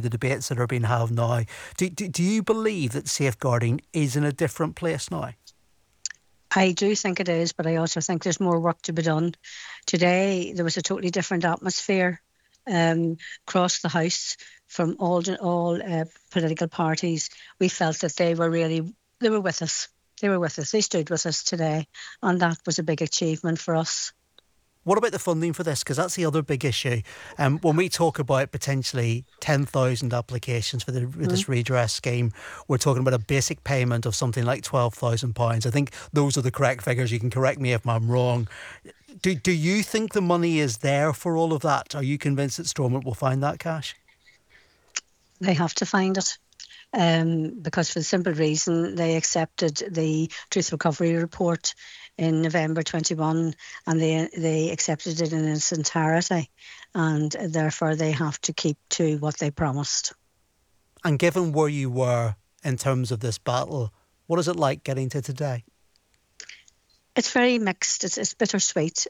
the debates that are being held now. Do you believe that safeguarding is in a different place now? I do think it is, but I also think there's more work to be done. Today, there was a totally different atmosphere across the House from all political parties. We felt that they were with us. They were with us. They stood with us today, and that was a big achievement for us. What about the funding for this? Because that's the other big issue. When we talk about potentially 10,000 applications for this redress scheme, we're talking about a basic payment of something like £12,000. I think those are the correct figures. You can correct me if I'm wrong. Do you think the money is there for all of that? Are you convinced that Stormont will find that cash? They have to find it. Because for the simple reason they accepted the Truth Recovery report in November 21 and they accepted it in its entirety, and therefore they have to keep to what they promised. And given where you were in terms of this battle, what is it like getting to today? It's very mixed. It's bittersweet.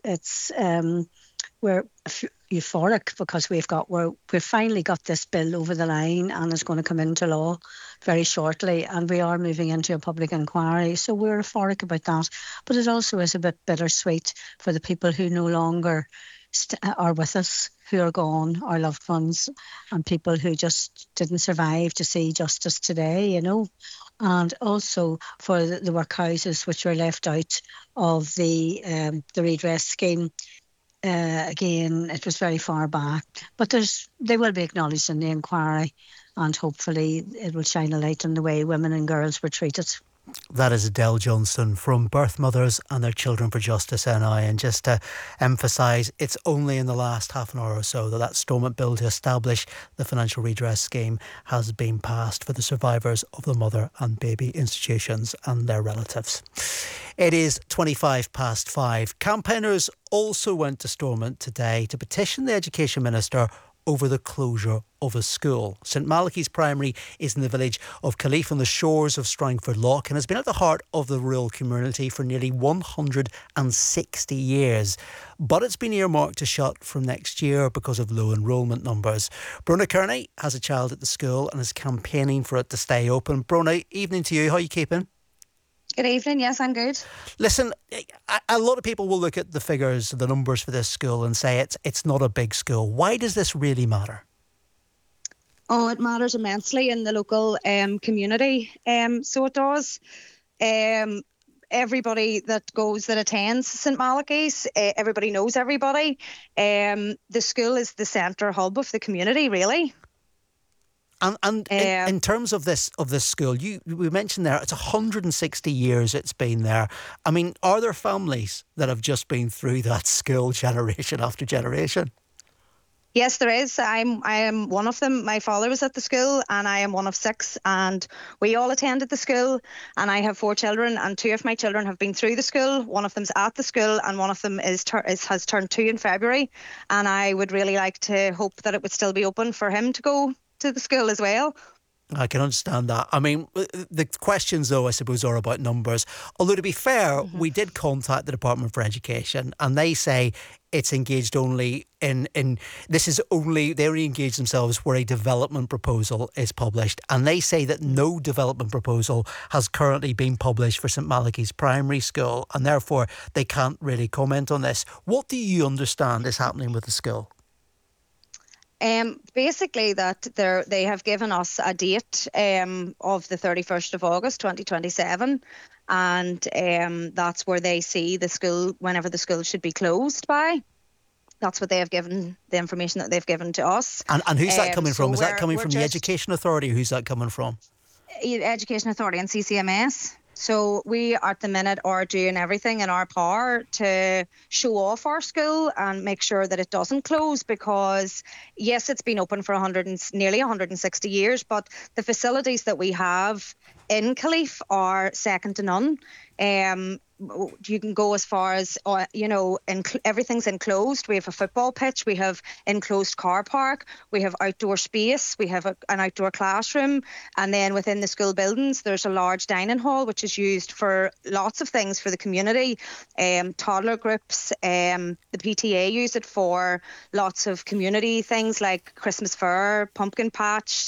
We're euphoric because we've finally got this bill over the line and it's going to come into law very shortly, and we are moving into a public inquiry, so we're euphoric about that. But it also is a bit bittersweet for the people who no longer are with us, who are gone, our loved ones, and people who just didn't survive to see justice today, and also for the workhouses which were left out of the redress scheme. Again, it was very far back, but they will be acknowledged in the inquiry, and hopefully it will shine a light on the way women and girls were treated. That is Adele Johnston from Birth Mothers and Their Children for Justice NI. And just to emphasise, it's only in the last half an hour or so that Stormont bill to establish the financial redress scheme has been passed for the survivors of the mother and baby institutions and their relatives. It is 5:25. Campaigners also went to Stormont today to petition the Education Minister over the closure of a school. St Malachy's Primary is in the village of Calif on the shores of Strangford Lough and has been at the heart of the rural community for nearly 160 years. But it's been earmarked to shut from next year because of low enrolment numbers. Brona Kearney has a child at the school and is campaigning for it to stay open. Brona, evening to you. How are you keeping? Good evening. Yes, I'm good. Listen, a lot of people will look at the figures, the numbers for this school and say it's not a big school. Why does this really matter? Oh, it matters immensely in the local community. So it does. Everybody that attends St Malachy's, everybody knows everybody. The school is the centre hub of the community, really. And in terms of this school, we mentioned there, it's 160 years it's been there. I mean, are there families that have just been through that school generation after generation? Yes, there is. I am one of them. My father was at the school and I am one of 6, and we all attended the school, and I have 4 children, and 2 of my children have been through the school. One of them's at the school and one of them has turned 2 in February, and I would really like to hope that it would still be open for him to go to the school as well. I can understand that. I mean, the questions, though, I suppose, are about numbers. Although, to be fair, we did contact the Department for Education and they say it's engaged only they only engage themselves where a development proposal is published. And they say that no development proposal has currently been published for St Malachy's Primary School, and therefore they can't really comment on this. What do you understand is happening with the school? Basically that they have given us a date of the 31st of August 2027, and that's where they see the school, whenever the school should be closed by. That's what they have given, the information that they've given to us. And who's that coming from? Is that coming from the Education Authority, or who's that coming from? Education Authority and CCMS. So we at the minute are doing everything in our power to show off our school and make sure that it doesn't close, because yes, it's been open for nearly 160 years, but the facilities that we have in Calif are second to none. You can go as far as, everything's enclosed. We have a football pitch, we have enclosed car park, we have outdoor space, we have an outdoor classroom, and then within the school buildings there's a large dining hall which is used for lots of things for the community. Toddler groups, the PTA use it for lots of community things like Christmas fair, pumpkin patch,